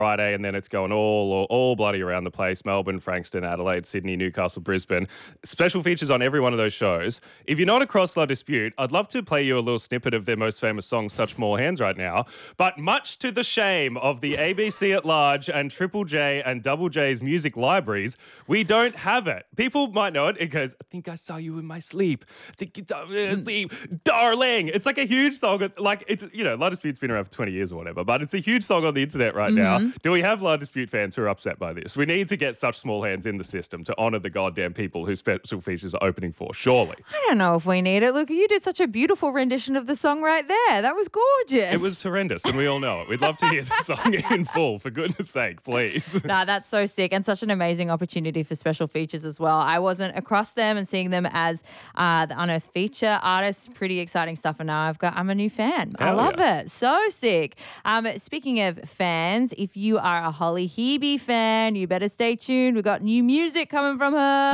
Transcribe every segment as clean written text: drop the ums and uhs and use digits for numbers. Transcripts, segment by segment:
Friday, and then it's going all bloody around the place. Melbourne, Frankston, Adelaide, Sydney, Newcastle, Brisbane. Special features on every one of those shows. If you're not across La Dispute, I'd love to play you a little snippet of their most famous song, Such Small Hands, right now. But much to the shame of the ABC at large and Triple J and Double J's music libraries, we don't have it. People might know it. It goes, I think I saw you in my sleep. I think you saw me in my sleep. Darling. It's like a huge song. Like, it's, La Dispute's been around for 20 years or whatever, but it's a huge song on the internet right now. Do we have La Dispute fans who are upset by this? We need to get Such Small Hands in the system to honour the goddamn people whose special features are opening for, surely. I don't know if we need it. Look, you did such a beautiful rendition of the song right there. That was gorgeous. It was horrendous, and we all know it. We'd love to hear the song in full, for goodness sake, please. Nah, that's so sick, and such an amazing opportunity for special features as well. I wasn't across them and seeing them as the Unearthed feature artists. Pretty exciting stuff, and now I'm a new fan. I love it. So sick. Speaking of fans, if you are a Holly Hebe fan, you better stay tuned. We've got new music coming from her.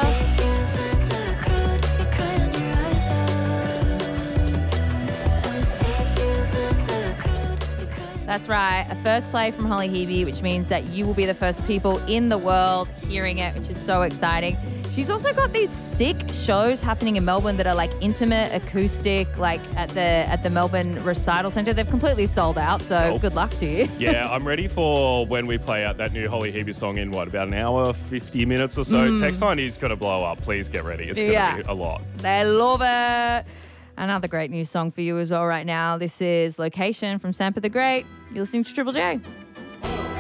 That's right, a first play from Holly Hebe, which means that you will be the first people in the world hearing it, which is so exciting. She's also got these sick shows happening in Melbourne that are like intimate, acoustic, like at the Melbourne Recital Centre. They've completely sold out, so good luck to you. Yeah, I'm ready for when we play out that new Holly Hebe song in, about an hour, 50 minutes or so. Text line is going to blow up. Please get ready. It's going to be a lot. They love it. Another great new song for you as well right now. This is Location from Sampa the Great. You're listening to Triple J.